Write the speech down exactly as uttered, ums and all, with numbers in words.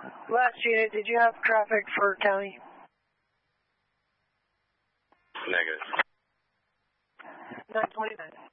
Last unit, did you have traffic for county? Negative. nine twenty-nine.